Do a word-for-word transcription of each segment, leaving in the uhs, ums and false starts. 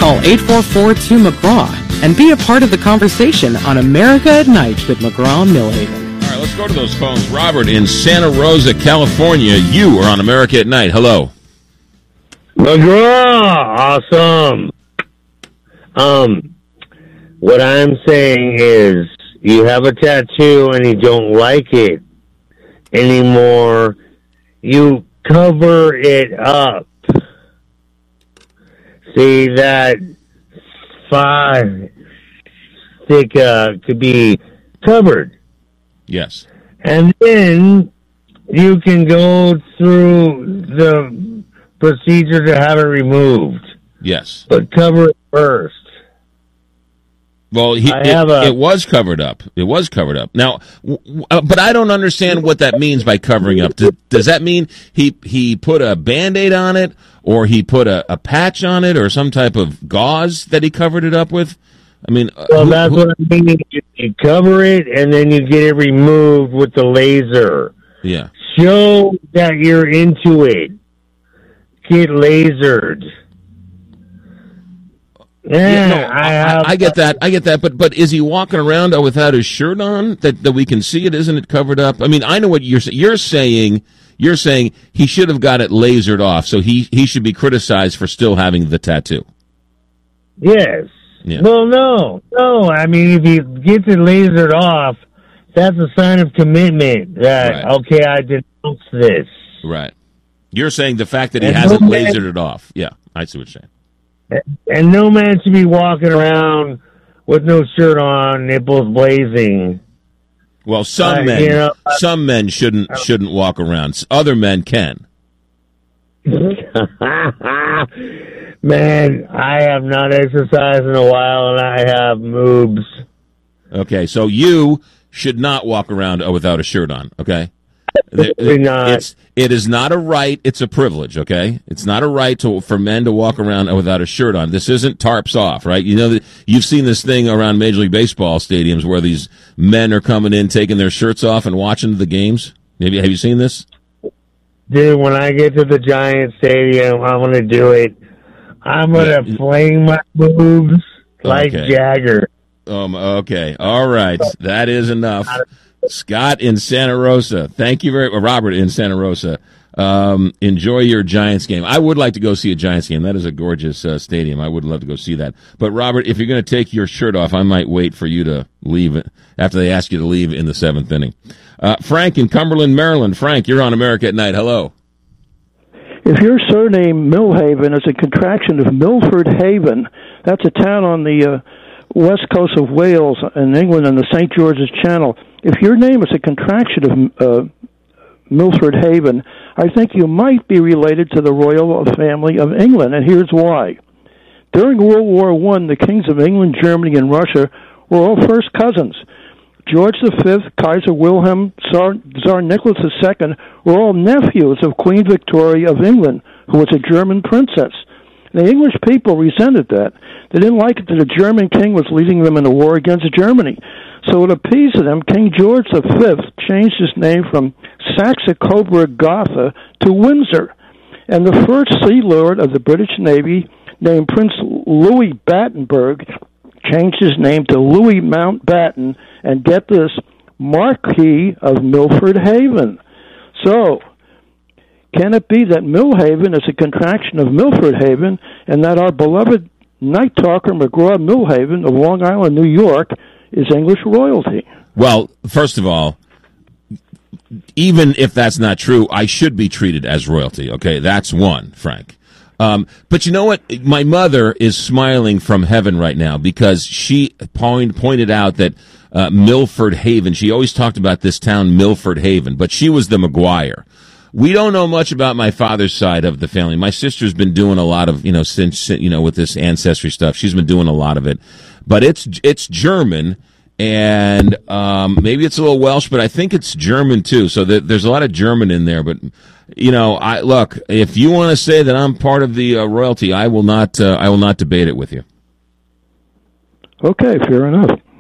Call eight four four two McGraw and be a part of the conversation on America at Night with McGraw Millhaven. All right, let's go to those phones. Robert in Santa Rosa, California. You are on America at Night. Hello. McGraw, awesome. Um, what I'm saying is, you have a tattoo and you don't like it anymore, you cover it up. See, that five stick uh, could be covered. Yes. And then you can go through the procedure to have it removed. Yes. But cover it first. Well, he, it, a, it was covered up. It was covered up. Now, w- uh, but I don't understand what that means by covering up. Does, does that mean he he put a Band-Aid on it, or he put a, a patch on it, or some type of gauze that he covered it up with? I mean, well, who, that's who, what I mean. You, you cover it, and then you get it removed with the laser. Yeah. Show that you're into it. Get lasered. Yeah, yeah, no, I, I, have, I get that. I get that. But but is he walking around without his shirt on that, that we can see it? Isn't it covered up? I mean, I know what you're saying. You're saying you're saying he should have got it lasered off, so he, he should be criticized for still having the tattoo. Yes. Yeah. Well, no, no. I mean, if he gets it lasered off, that's a sign of commitment. That Right. okay, I denounce this. Right. You're saying the fact that he And hasn't no man- lasered it off. Yeah, I see what you're saying. And no man should be walking around with no shirt on, nipples blazing. Well, some Uh, men, you know, uh, some men shouldn't shouldn't walk around. Other men can. Man, I have not exercised in a while, and I have moobs. Okay, so you should not walk around without a shirt on. Okay, Absolutely not. It's it is not a right. It's a privilege. Okay, it's not a right to for men to walk around without a shirt on. This isn't tarps off, right? You know that you've seen this thing around Major League Baseball stadiums where these men are coming in, taking their shirts off, and watching the games. Maybe have you seen this? Dude, when I get to the Giant Stadium, I'm going to do it. I'm going to Yeah. fling my boobs like Okay. Jagger. Um. Okay. All right. That is enough. Scott in Santa Rosa. Thank you very much. Robert in Santa Rosa. Um, enjoy your Giants game. I would like to go see a Giants game. That is a gorgeous uh, stadium. I would love to go see that. But, Robert, if you're going to take your shirt off, I might wait for you to leave it after they ask you to leave in the seventh inning. Uh, Frank in Cumberland, Maryland. Frank, you're on America at Night. Hello. If your surname Millhaven is a contraction of Milford Haven, that's a town on the uh, west coast of Wales in England in the Saint George's Channel. If your name is a contraction of uh, Milford Haven, I think you might be related to the royal family of England, and here's why. During World War One, the kings of England, Germany, and Russia were all first cousins. George the Fifth, Kaiser Wilhelm, Tsar, Tsar Nicholas the Second were all nephews of Queen Victoria of England, who was a German princess. The English people resented that. They didn't like it that the German king was leading them in a war against Germany. So to appease them, King George the Fifth changed his name from Saxe-Coburg-Gotha to Windsor. And the first Sea Lord of the British Navy, named Prince Louis Battenberg, changed his name to Louis Mountbatten, and get this, Marquis of Milford Haven. So, can it be that Millhaven is a contraction of Milford Haven, and that our beloved night talker McGraw Millhaven of Long Island, New York, is English royalty? Well, first of all, even if that's not true, I should be treated as royalty. Okay, that's one, Frank. Um, but you know what? My mother is smiling from heaven right now because she point, pointed out that uh, Milford Haven, she always talked about this town, Milford Haven, but she was the McGuire. We don't know much about my father's side of the family. My sister's been doing a lot of, you know, since, you know, with this ancestry stuff. She's been doing a lot of it. But it's it's German, and um, maybe it's a little Welsh, but I think it's German too. So th- there's a lot of German in there. But, you know, I look, if you want to say that I'm part of the uh, royalty, I will not uh, I will not debate it with you. Okay, fair enough.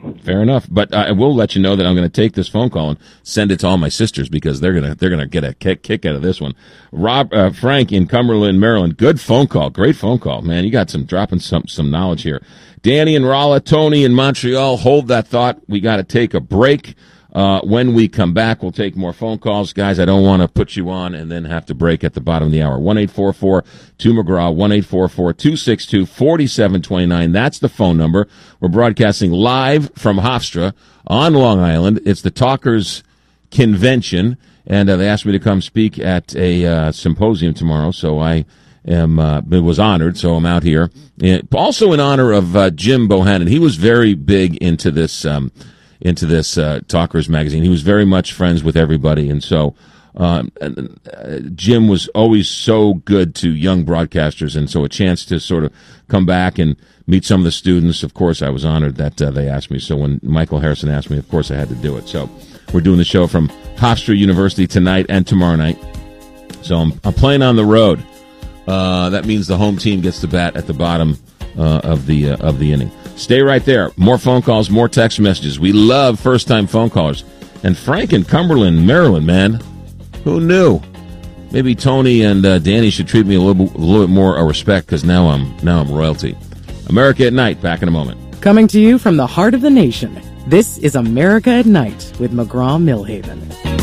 Fair enough. But I will let you know that I'm going to take this phone call and send it to all my sisters because they're going to they're going to get a kick, kick out of this one. Rob uh, Frank in Cumberland, Maryland. Good phone call. Great phone call, man. You got some dropping some some knowledge here. Danny and Rolla, Tony in Montreal. Hold that thought. We got to take a break. Uh, when we come back, we'll take more phone calls. Guys, I don't want to put you on and then have to break at the bottom of the hour. one eight four four two McGraw, one eight four four two six two four seven two nine. That's the phone number. We're broadcasting live from Hofstra on Long Island. It's the Talkers Convention, and uh, they asked me to come speak at a uh, symposium tomorrow, so I am uh, was honored, so I'm out here. And also in honor of uh, Jim Bohannon. He was very big into this um into this uh, Talkers magazine. He was very much friends with everybody, and so um, uh, Jim was always so good to young broadcasters, and so a chance to sort of come back and meet some of the students. Of course, I was honored that uh, they asked me. So when Michael Harrison asked me, of course I had to do it. So we're doing the show from Hofstra University tonight and tomorrow night. So I'm, I'm playing on the road. Uh, that means the home team gets to bat at the bottom uh, of the uh, of the inning. Stay right there. More phone calls, more text messages. We love first-time phone callers. And Frank in Cumberland, Maryland, man. Who knew? Maybe Tony and uh, Danny should treat me a little, a little bit more uh, respect because now I'm now I'm royalty. America at Night. Back in a moment. Coming to you from the heart of the nation, this is America at Night with McGraw-Millhaven.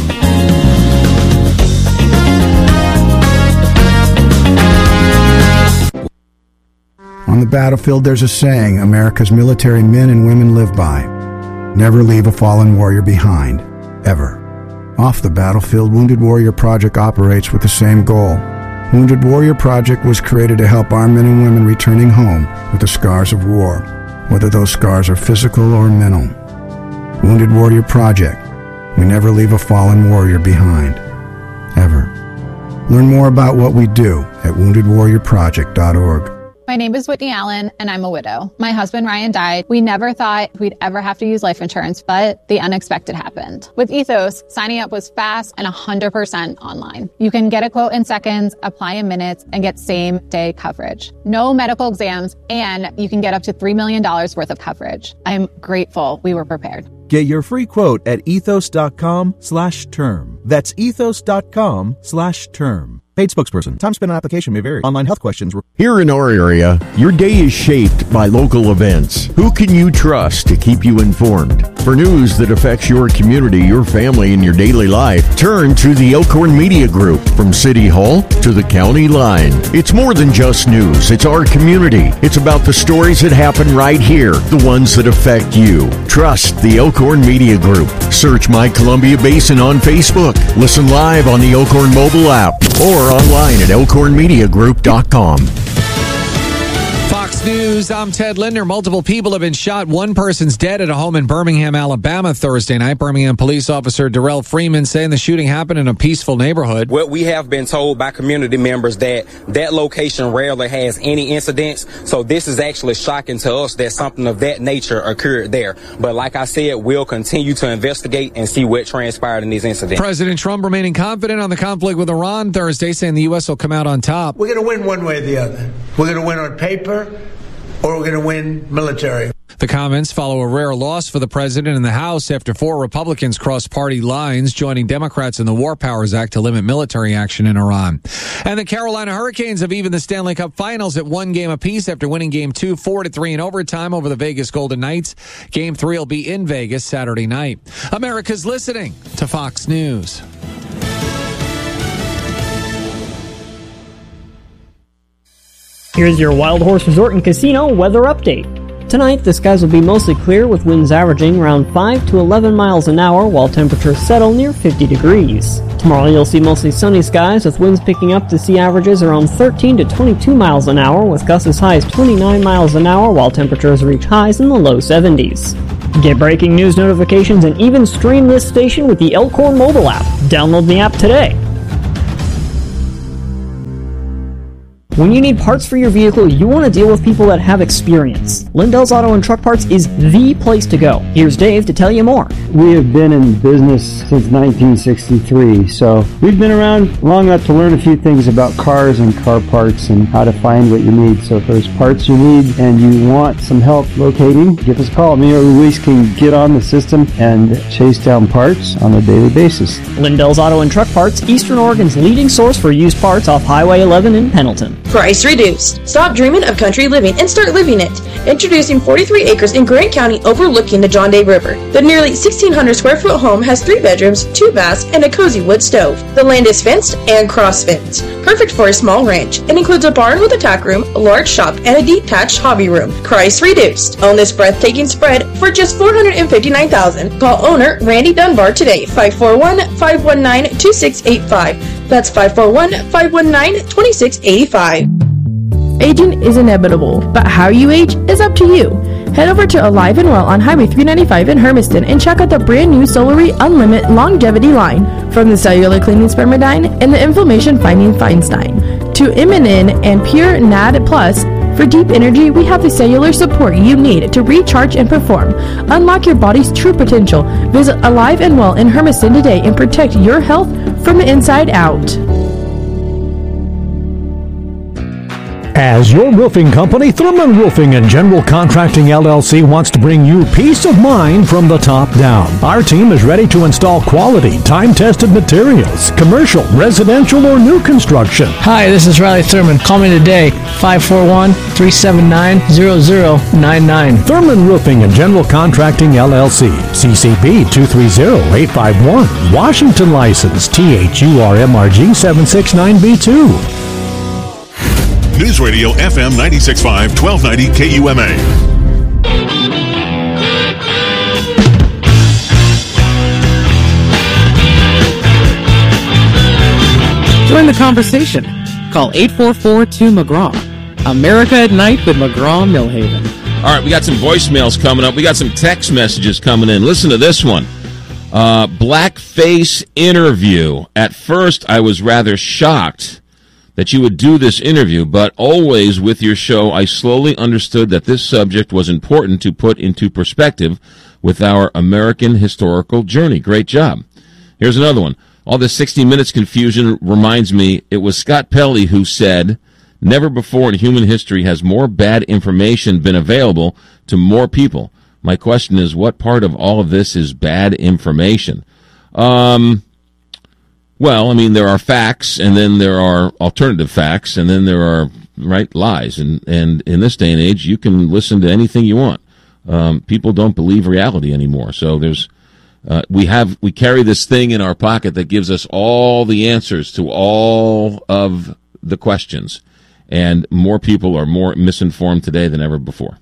On the battlefield, there's a saying America's military men and women live by. Never leave a fallen warrior behind, ever. Off the battlefield, Wounded Warrior Project operates with the same goal. Wounded Warrior Project was created to help our men and women returning home with the scars of war, whether those scars are physical or mental. Wounded Warrior Project. We never leave a fallen warrior behind, ever. Learn more about what we do at wounded warrior project dot org. My name is Whitney Allen, and I'm a widow. My husband, Ryan, died. We never thought we'd ever have to use life insurance, but the unexpected happened. With Ethos, signing up was fast and one hundred percent online. You can get a quote in seconds, apply in minutes, and get same-day coverage. No medical exams, and you can get up to three million dollars worth of coverage. I'm grateful we were prepared. Get your free quote at ethos.com slash term. That's ethos.com slash term. Paid spokesperson. Time spent on application may vary. Online health questions. Re- Here in our area, your day is shaped by local events. Who can you trust to keep you informed? For news that affects your community, your family, and your daily life, turn to the Elkhorn Media Group. From City Hall to the county line. It's more than just news. It's our community. It's about the stories that happen right here, the ones that affect you. Trust the Elkhorn Media Group. Search My Columbia Basin on Facebook. Listen live on the Elkhorn mobile app or online at elkhorn media group dot com. Fox News, I'm Ted Linder. Multiple people have been shot. One person's dead at a home in Birmingham, Alabama Thursday night. Birmingham police officer Darrell Freeman saying the shooting happened in a peaceful neighborhood. What we have been told by community members that that location rarely has any incidents. So this is actually shocking to us that something of that nature occurred there. But like I said, we'll continue to investigate and see what transpired in these incidents. President Trump remaining confident on the conflict with Iran Thursday, saying the U S will come out on top. We're going to win one way or the other. We're going to win on paper, or we're going to win military. The comments follow a rare loss for the president and the House after four Republicans crossed party lines, joining Democrats in the War Powers Act to limit military action in Iran. And the Carolina Hurricanes have evened the Stanley Cup Finals at one game apiece after winning Game two four to three in overtime over the Vegas Golden Knights. Game three will be in Vegas Saturday night. America's listening to Fox News. Here's your Wild Horse Resort and Casino weather update. Tonight, the skies will be mostly clear with winds averaging around five to eleven miles an hour while temperatures settle near fifty degrees. Tomorrow, you'll see mostly sunny skies with winds picking up to see averages around thirteen to twenty-two miles an hour with gusts as high as twenty-nine miles an hour while temperatures reach highs in the low seventies. Get breaking news notifications and even stream this station with the Elkhorn mobile app. Download the app today. When you need parts for your vehicle, you want to deal with people that have experience. Lindell's Auto and Truck Parts is the place to go. Here's Dave to tell you more. We have been in business since nineteen sixty-three, so we've been around long enough to learn a few things about cars and car parts and how to find what you need. So if there's parts you need and you want some help locating, give us a call. Me or Luis can get on the system and chase down parts on a daily basis. Lindell's Auto and Truck Parts, Eastern Oregon's leading source for used parts off Highway eleven in Pendleton. Price reduced. Stop dreaming of country living and start living it. Introducing forty-three acres in Grant County overlooking the John Day River. The nearly sixteen hundred square foot home has three bedrooms, two baths, and a cozy wood stove. The land is fenced and cross-fenced. Perfect for a small ranch. It includes a barn with a tack room, a large shop, and a detached hobby room. Price reduced. Own this breathtaking spread for just four hundred fifty-nine thousand dollars. Call owner Randy Dunbar today, five four one, five one nine, two six eight five. That's five four one, five one nine, two six eight five. Aging is inevitable, but how you age is up to you. Head over to Alive and Well on Highway three ninety-five in Hermiston and check out the brand new Solary Unlimited Longevity line. From the cellular cleaning Spermidine and the inflammation fighting Feinstein to Immunin and Pure N A D Plus. For deep energy, we have the cellular support you need to recharge and perform. Unlock your body's true potential. Visit Alive and Well in Hermiston today and protect your health from the inside out. As your roofing company, Thurman Roofing and General Contracting L L C wants to bring you peace of mind from the top down. Our team is ready to install quality, time-tested materials, commercial, residential, or new construction. Hi, this is Riley Thurman. Call me today, five four one, three seven nine, zero zero nine nine. Thurman Roofing and General Contracting L L C, C C P two three zero eight five one, Washington license, T H U R M R G seven six nine B two. News Radio F M ninety-six point five, twelve ninety K U M A. Join the conversation. Call eight four four, two, M C G R A W. America at Night with McGraw-Millhaven. All right, we got some voicemails coming up. We got some text messages coming in. Listen to this one. Uh, blackface interview. At first, I was rather shocked that you would do this interview, but always with your show, I slowly understood that this subject was important to put into perspective with our American historical journey. Great job. Here's another one. All this sixty minutes confusion reminds me it was Scott Pelley who said, never before in human history has more bad information been available to more people. My question is, what part of all of this is bad information? Um... Well, I mean, there are facts, and then there are alternative facts, and then there are, right, lies. And, and in this day and age, you can listen to anything you want. Um, people don't believe reality anymore. So there's, uh, we have, we carry this thing in our pocket that gives us all the answers to all of the questions. And more people are more misinformed today than ever before.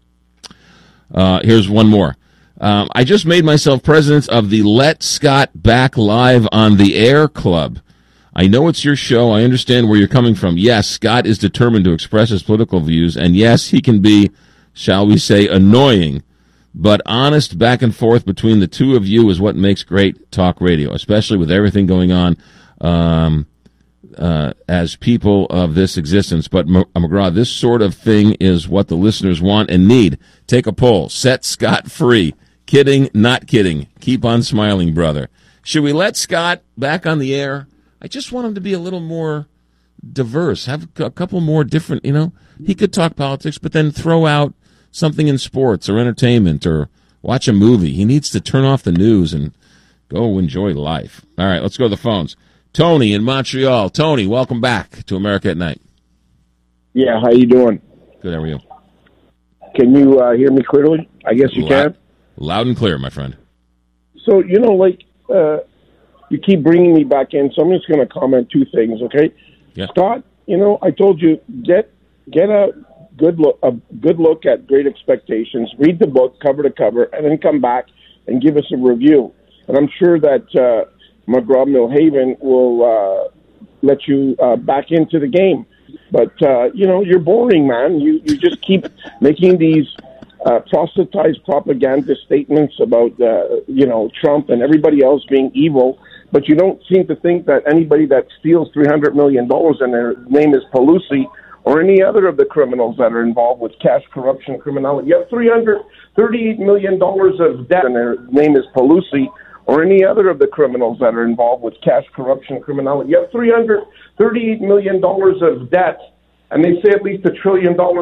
Uh, here's one more. Um, I just made myself president of the Let Scott Back Live on the Air Club. I know it's your show. I understand where you're coming from. Yes, Scott is determined to express his political views, and yes, he can be, shall we say, annoying. But honest back and forth between the two of you is what makes great talk radio, especially with everything going on um, uh, as people of this existence. But, McGraw, this sort of thing is what the listeners want and need. Take a poll. Set Scott free. Kidding, not kidding. Keep on smiling, brother. Should we let Scott back on the air? I just want him to be a little more diverse. Have a couple more different, you know. He could talk politics, but then throw out something in sports or entertainment or watch a movie. He needs to turn off the news and go enjoy life. All right, let's go to the phones. Tony in Montreal. Tony, welcome back to America at Night. Yeah, how you doing? Good, how are you? Can you uh, hear me clearly? I guess you Loud, can. Loud and clear, my friend. So, you know, like, uh, you keep bringing me back in, so I'm just going to comment two things, okay? Yeah. Scott, you know, I told you, get get a good look, a good look at Great Expectations, read the book cover to cover, and then come back and give us a review. And I'm sure that uh, McGraw-Millhaven will uh, let you uh, back into the game. But, uh, you know, you're boring, man. You, you just keep making these uh, proselytize propaganda statements about, uh, you know, Trump and everybody else being evil, but you don't seem to think that anybody that steals three hundred million dollars and their name is Pelosi or any other of the criminals that are involved with cash corruption criminality. You have three hundred thirty-eight million dollars of debt and their name is Pelosi or any other of the criminals that are involved with cash corruption criminality. You have three hundred thirty-eight million dollars of debt, and they say at least a trillion dollars